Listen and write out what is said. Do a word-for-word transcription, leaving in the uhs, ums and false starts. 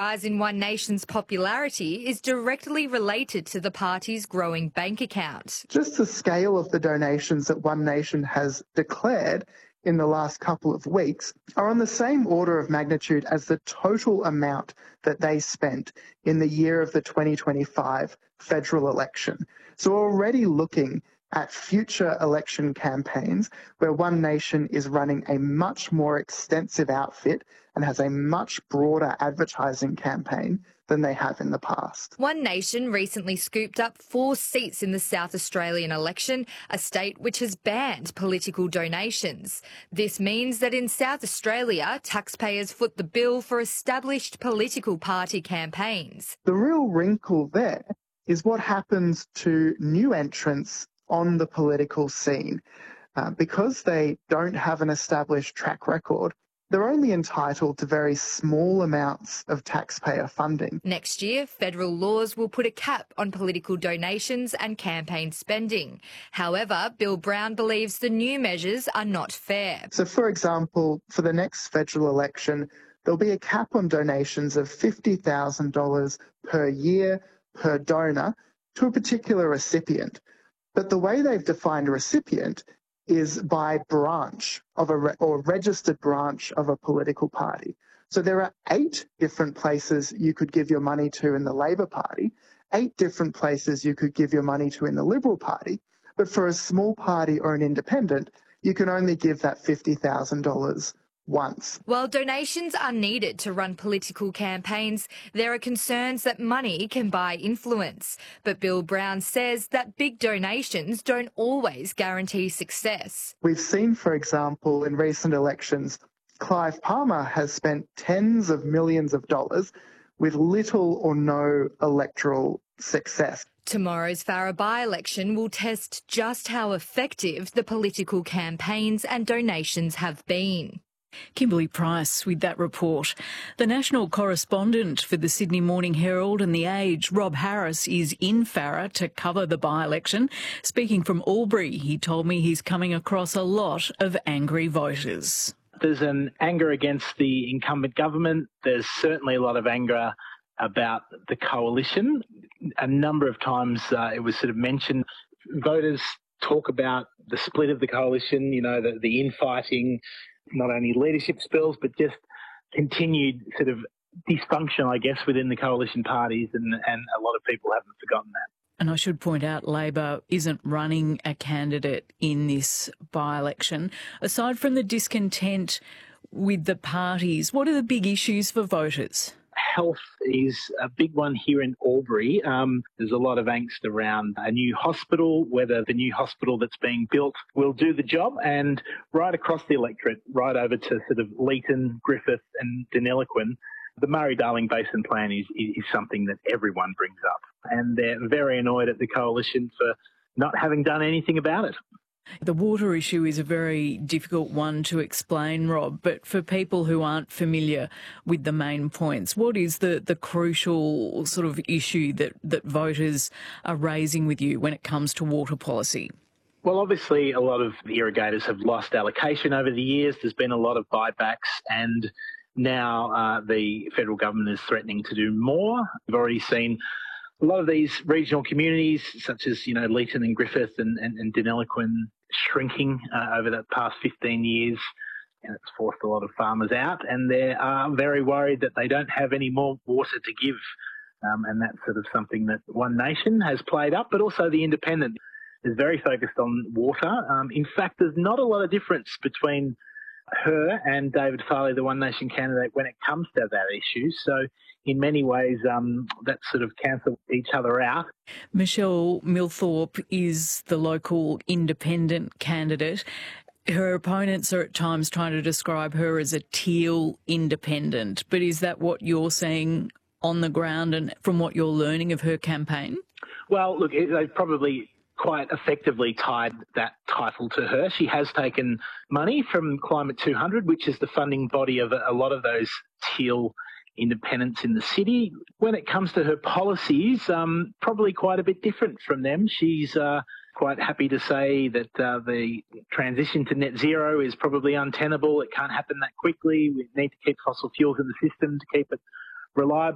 rise in One Nation's popularity is directly related to the party's growing bank account. Just the scale of the donations that One Nation has declared in the last couple of weeks are on the same order of magnitude as the total amount that they spent in the year of the twenty twenty-five federal election. So we're already looking at future election campaigns where One Nation is running a much more extensive outfit and has a much broader advertising campaign than they have in the past. One Nation recently scooped up four seats in the South Australian election, a state which has banned political donations. This means that in South Australia, taxpayers foot the bill for established political party campaigns. The real wrinkle there is what happens to new entrants on the political scene. Uh, because they don't have an established track record, they're only entitled to very small amounts of taxpayer funding. Next year, federal laws will put a cap on political donations and campaign spending. However, Bill Brown believes the new measures are not fair. So, for example, for the next federal election, there'll be a cap on donations of fifty thousand dollars per year per donor to a particular recipient. But the way they've defined a recipient is by branch of a re- or registered branch of a political party. So there are eight different places you could give your money to in the Labor Party, eight different places you could give your money to in the Liberal Party, but for a small party or an independent, you can only give that fifty thousand dollars once. While donations are needed to run political campaigns, there are concerns that money can buy influence. But Bill Brown says that big donations don't always guarantee success. We've seen, for example, in recent elections, Clive Palmer has spent tens of millions of dollars with little or no electoral success. Tomorrow's Farrer by-election will test just how effective the political campaigns and donations have been. Kimberly Price with that report. The national correspondent for the Sydney Morning Herald and The Age, Rob Harris, is in Farrer to cover the by-election. Speaking from Albury, he told me he's coming across a lot of angry voters. There's an anger against the incumbent government. There's certainly a lot of anger about the coalition. A number of times uh, it was sort of mentioned. Voters talk about the split of the coalition, you know, the, the infighting, not only leadership spills, but just continued sort of dysfunction, I guess, within the coalition parties, and, and a lot of people haven't forgotten that. And I should point out, Labor isn't running a candidate in this by-election. Aside from the discontent with the parties, what are the big issues for voters? Health is a big one here in Albury. Um, there's a lot of angst around a new hospital, whether the new hospital that's being built will do the job, and right across the electorate, right over to sort of Leeton, Griffith and Deniliquin, the Murray-Darling Basin Plan is, is something that everyone brings up, and they're very annoyed at the coalition for not having done anything about it. The water issue is a very difficult one to explain, Rob, but for people who aren't familiar with the main points, what is the, the crucial sort of issue that, that voters are raising with you when it comes to water policy? Well, obviously, a lot of irrigators have lost allocation over the years. There's been a lot of buybacks, and now uh, the federal government is threatening to do more. We've already seen a lot of these regional communities, such as, you know, Leeton and Griffith and, and, and Deniliquin, shrinking uh, over the past fifteen years, and it's forced a lot of farmers out, and they are very worried that they don't have any more water to give. Um, and that's sort of something that One Nation has played up, but also the Independent is very focused on water. Um, in fact, there's not a lot of difference between her and David Farley, the One Nation candidate, when it comes to that issue. So in many ways, um, that sort of cancel each other out. Michelle Milthorpe is the local independent candidate. Her opponents are at times trying to describe her as a teal independent, but is that what you're seeing on the ground and from what you're learning of her campaign? Well, look, they probably quite effectively tied that title to her. She has taken money from Climate two hundred, which is the funding body of a lot of those teal independents in the city. When it comes to her policies, um, probably quite a bit different from them. She's uh, quite happy to say that uh, the transition to net zero is probably untenable. It can't happen that quickly. We need to keep fossil fuels in the system to keep it reliable.